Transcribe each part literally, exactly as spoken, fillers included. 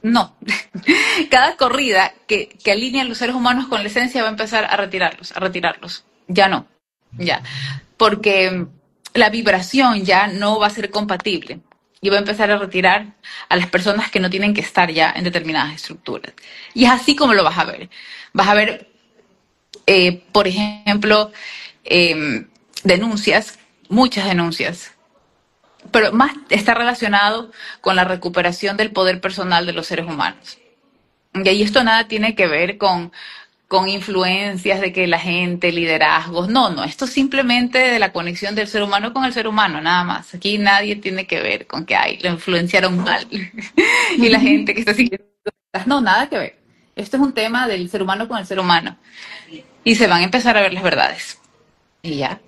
No. Cada corrida que, que alinea a los seres humanos con la esencia va a empezar a retirarlos, a retirarlos. Ya no. Ya. Porque la vibración ya no va a ser compatible y va a empezar a retirar a las personas que no tienen que estar ya en determinadas estructuras. Y es así como lo vas a ver. Vas a ver, eh, por ejemplo, eh, denuncias, muchas denuncias, pero más está relacionado con la recuperación del poder personal de los seres humanos. Y ahí esto nada tiene que ver con, con influencias de que la gente, liderazgos, no, no, esto simplemente de la conexión del ser humano con el ser humano, nada más. Aquí nadie tiene que ver con que ay, lo influenciaron mal y la gente que está siguiendo, no, nada que ver. Esto es un tema del ser humano con el ser humano y se van a empezar a ver las verdades. Y ya.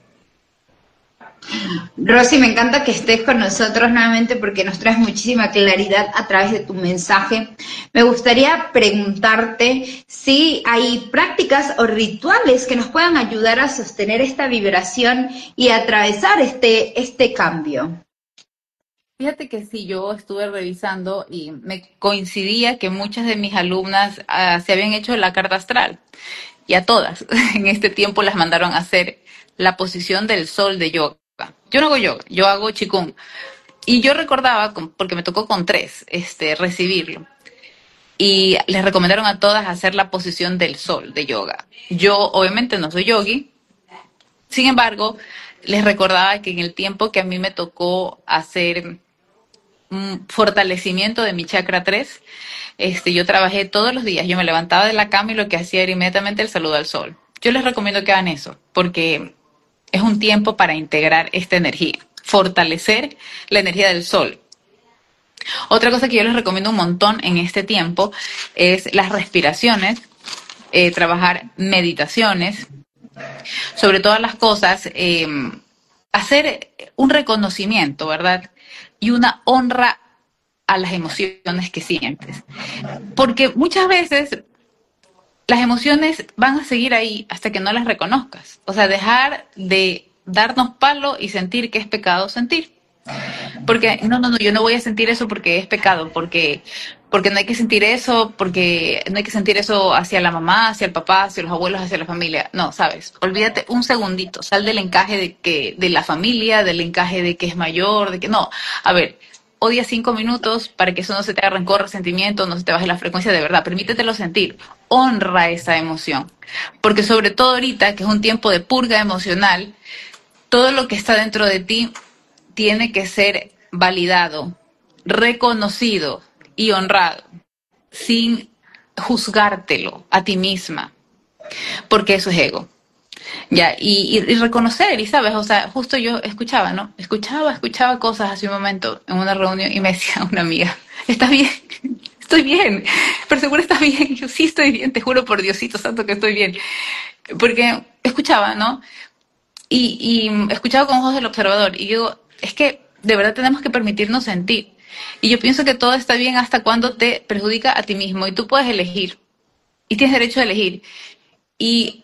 Rosy, me encanta que estés con nosotros nuevamente porque nos traes muchísima claridad a través de tu mensaje. Me gustaría preguntarte si hay prácticas o rituales que nos puedan ayudar a sostener esta vibración y a atravesar este, este cambio. Fíjate que sí, yo estuve revisando y me coincidía que muchas de mis alumnas uh, se habían hecho la carta astral y a todas en este tiempo las mandaron a hacer la posición del sol de yoga. Yo no hago yoga, yo hago qigong. Y yo recordaba, porque me tocó con tres, este, recibirlo. Y les recomendaron a todas hacer la posición del sol de yoga. Yo obviamente no soy yogi, sin embargo, les recordaba que en el tiempo que a mí me tocó hacer un fortalecimiento de mi chakra tres, este, yo trabajé todos los días, yo me levantaba de la cama y lo que hacía era inmediatamente el saludo al sol. Yo les recomiendo que hagan eso, porque es un tiempo para integrar esta energía, fortalecer la energía del sol. Otra cosa que yo les recomiendo un montón en este tiempo es las respiraciones, eh, trabajar meditaciones, sobre todas las cosas, eh, hacer un reconocimiento, ¿verdad? Y una honra a las emociones que sientes. Porque muchas veces las emociones van a seguir ahí hasta que no las reconozcas. O sea, dejar de darnos palo y sentir que es pecado sentir. Porque no, no, no, yo no voy a sentir eso porque es pecado, porque, porque no hay que sentir eso, porque no hay que sentir eso hacia la mamá, hacia el papá, hacia los abuelos, hacia la familia. No, sabes, olvídate un segundito, sal del encaje de que, de la familia, del encaje de que es mayor, de que no. A ver, odia cinco minutos para que eso no se te haga rencor, resentimiento, no se te baje la frecuencia de verdad. Permítetelo sentir, honra esa emoción. Porque sobre todo ahorita, que es un tiempo de purga emocional, todo lo que está dentro de ti tiene que ser validado, reconocido y honrado, sin juzgártelo a ti misma, porque eso es ego. Ya, y, y, y reconocer, y sabes, o sea, justo yo escuchaba, ¿no? Escuchaba, escuchaba cosas hace un momento en una reunión y me decía una amiga, ¿estás bien? Estoy bien, pero seguro estás bien. Yo sí estoy bien, te juro por Diosito santo que estoy bien. Porque escuchaba, ¿no? Y, y escuchaba con ojos del observador y digo, es que de verdad tenemos que permitirnos sentir. Y yo pienso que todo está bien hasta cuando te perjudica a ti mismo y tú puedes elegir. Y tienes derecho a elegir. Y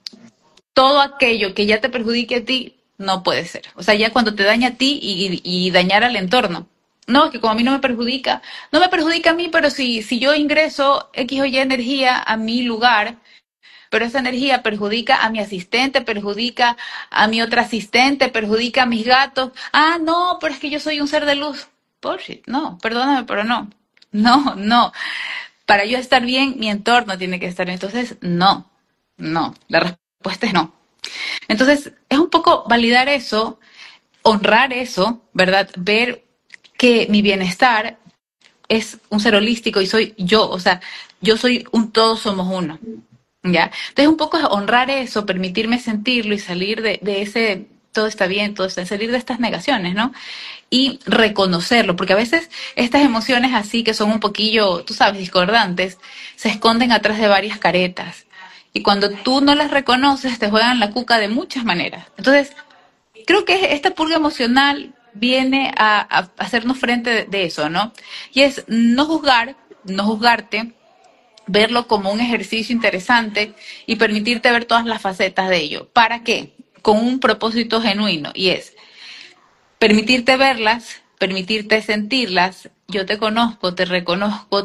todo aquello que ya te perjudique a ti, no puede ser. O sea, ya cuando te daña a ti y, y, y dañar al entorno. No, es que como a mí no me perjudica, no me perjudica a mí, pero si, si yo ingreso X o Y energía a mi lugar, pero esa energía perjudica a mi asistente, perjudica a mi otra asistente, perjudica a mis gatos. Ah, no, pero es que yo soy un ser de luz. Bullshit, no, perdóname, pero no. No, no. Para yo estar bien, mi entorno tiene que estar bien. Entonces, no, no. La respuesta es no. Entonces, es un poco validar eso, honrar eso, ¿verdad? Ver que mi bienestar es un ser holístico y soy yo, o sea, yo soy un todos somos uno. ¿Ya? Entonces un poco es honrar eso, permitirme sentirlo y salir de, de ese todo está bien, todo está, salir de estas negaciones, ¿no? Y reconocerlo, porque a veces estas emociones así que son un poquillo, tú sabes, discordantes, se esconden atrás de varias caretas. Y cuando tú no las reconoces, te juegan la cuca de muchas maneras. Entonces, creo que esta purga emocional viene a, a hacernos frente de, de eso, ¿no? Y es no juzgar, no juzgarte, verlo como un ejercicio interesante y permitirte ver todas las facetas de ello. ¿Para qué? Con un propósito genuino y es permitirte verlas, permitirte sentirlas. Yo te conozco, te reconozco,